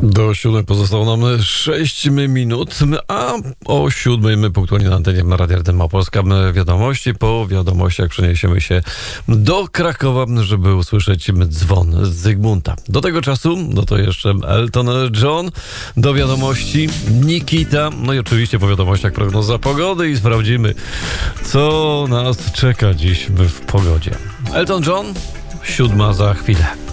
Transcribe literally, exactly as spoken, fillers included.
Do siódmej pozostało nam sześć minut, a o siódmej my punktualnie na antenie Radia R T M Małopolska wiadomości. Po wiadomościach przeniesiemy się do Krakowa, żeby usłyszeć dzwon z Zygmunta. Do tego czasu, no to jeszcze Elton John, do wiadomości Nikita, no i oczywiście po wiadomościach prognoza pogody i sprawdzimy, co nas czeka dziś w pogodzie. Elton John, siódma za chwilę.